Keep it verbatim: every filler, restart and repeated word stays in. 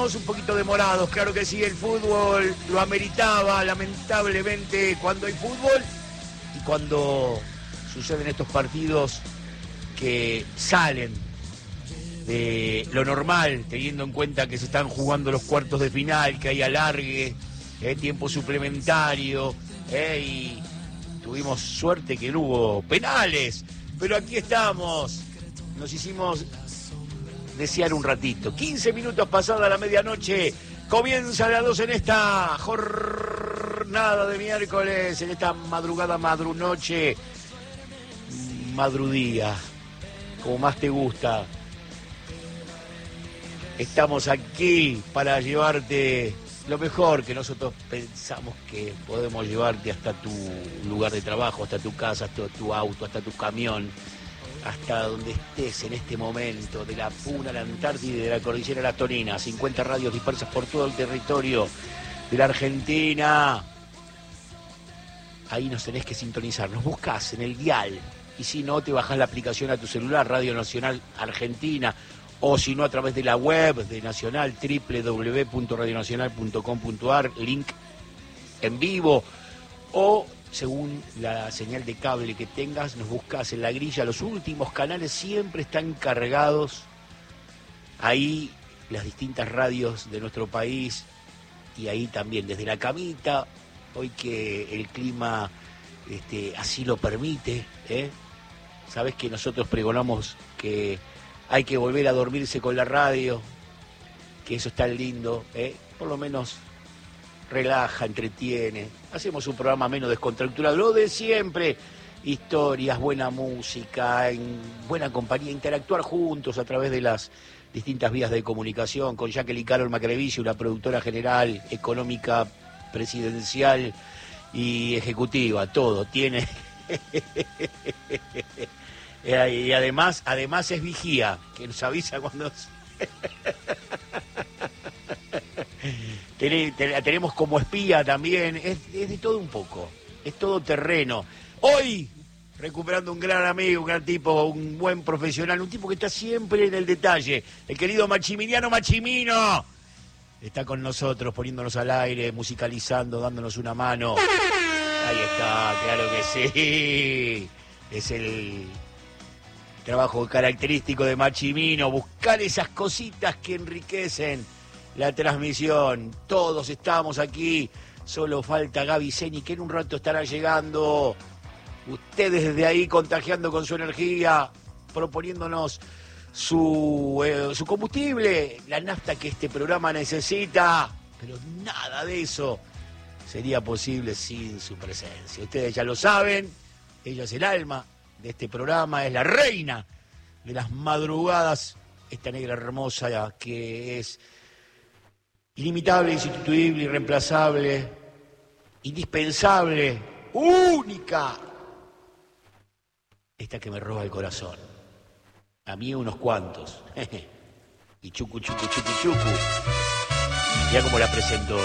estamos un poquito demorados, claro que sí, el fútbol lo ameritaba, lamentablemente, cuando hay fútbol y cuando suceden estos partidos que salen de lo normal, teniendo en cuenta que se están jugando los cuartos de final, que hay alargue, eh, tiempo suplementario, eh, y tuvimos suerte que no hubo penales, pero aquí estamos, nos hicimos desear un ratito. quince minutos pasada la medianoche, comienza la dos en esta jornada de miércoles, en esta madrugada, madrunoche, madrudía, como más te gusta. Estamos aquí para llevarte lo mejor que nosotros pensamos que podemos llevarte hasta tu lugar de trabajo, hasta tu casa, hasta tu auto, hasta tu camión, hasta donde estés en este momento, de la Puna a la Antártida y de la Cordillera a la Tonina, cincuenta radios dispersas por todo el territorio de la Argentina. Ahí nos tenés que sintonizar, nos buscás en el dial, y si no, te bajás la aplicación a tu celular, Radio Nacional Argentina, o si no, a través de la web de Nacional, doble u doble u doble u punto radio nacional punto com punto a r, link en vivo, o según la señal de cable que tengas, nos buscas en la grilla. Los últimos canales siempre están cargados. Ahí las distintas radios de nuestro país, y ahí también desde la camita, hoy que el clima este, así lo permite, ¿eh? Sabés que nosotros pregonamos que hay que volver a dormirse con la radio, que eso es tan lindo, ¿eh? Por lo menos relaja, entretiene. Hacemos un programa menos descontracturado, lo de siempre. Historias, buena música, en buena compañía, interactuar juntos a través de las distintas vías de comunicación, con Jacqueline Carol Macrevicio, la productora general, económica, presidencial y ejecutiva, todo tiene. Y además, además es vigía, que nos avisa cuando... La tenemos como espía también, es, es de todo un poco, es todo terreno. Hoy, recuperando un gran amigo, un gran tipo, un buen profesional, un tipo que está siempre en el detalle, el querido Maximiliano Machimino, está con nosotros, poniéndonos al aire, musicalizando, dándonos una mano. Ahí está, claro que sí, es el trabajo característico de Machimino, buscar esas cositas que enriquecen la transmisión. Todos estamos aquí, solo falta Gaby Zeni, que en un rato estará llegando. Ustedes desde ahí contagiando con su energía, proponiéndonos su, eh, su combustible, la nafta que este programa necesita, pero nada de eso sería posible sin su presencia. Ustedes ya lo saben, ella es el alma de este programa, es la reina de las madrugadas, esta negra hermosa que es ilimitable, insustituible, irreemplazable, indispensable, única, esta que me roba el corazón, a mí unos cuantos, y chucu, chucu, chucu, chucu, ya como la presento.